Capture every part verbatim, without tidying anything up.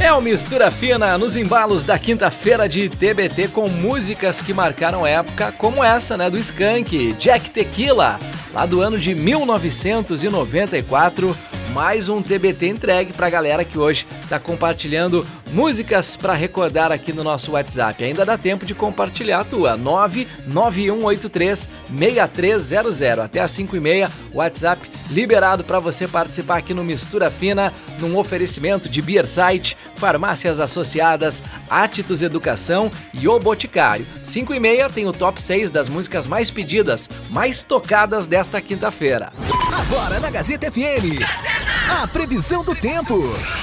É o Mistura Fina nos embalos da quinta-feira de T B T com músicas que marcaram época como essa, né, do Skank, Jack Tequila, lá do ano de mil novecentos e noventa e quatro. Mais um T B T entregue pra galera que hoje tá compartilhando músicas pra recordar aqui no nosso WhatsApp. Ainda dá tempo de compartilhar a tua, nove nove um oito três seis três zero zero. Até às cinco e meia, WhatsApp liberado pra você participar aqui no Mistura Fina, num oferecimento de Beersite, Farmácias Associadas, Atitus Educação e O Boticário. cinco e meia tem o top seis das músicas mais pedidas, mais tocadas desta quinta-feira. Agora na Gazeta F M, a previsão do tempo.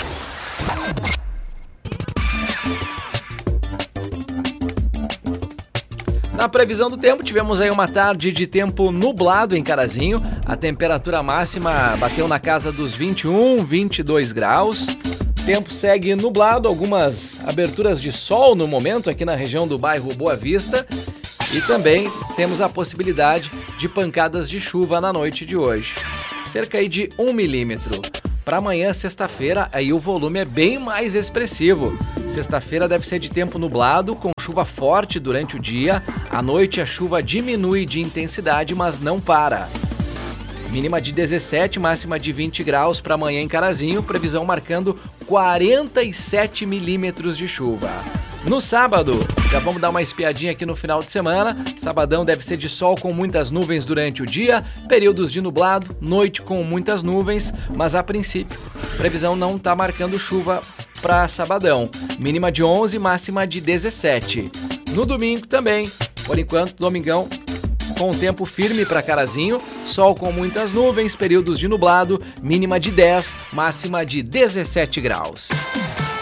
Na previsão do tempo, tivemos aí uma tarde de tempo nublado em Carazinho. A temperatura máxima bateu na casa dos vinte e um, vinte e dois graus. Tempo segue nublado, algumas aberturas de sol no momento aqui na região do bairro Boa Vista. E também temos a possibilidade de pancadas de chuva na noite de hoje. Cerca aí de um milímetro. Para amanhã, sexta-feira, aí o volume é bem mais expressivo. Sexta-feira deve ser de tempo nublado, com chuva forte durante o dia. À noite a chuva diminui de intensidade, mas não para. Mínima de dezessete, máxima de vinte graus para amanhã em Carazinho, previsão marcando quarenta e sete milímetros de chuva. No sábado, já vamos dar uma espiadinha aqui no final de semana. Sabadão deve ser de sol com muitas nuvens durante o dia, períodos de nublado, noite com muitas nuvens, mas a princípio, previsão não está marcando chuva para sabadão. Mínima de onze, máxima de dezessete. No domingo também, por enquanto, domingão com tempo firme para Carazinho, sol com muitas nuvens, períodos de nublado, mínima de dez, máxima de dezessete graus.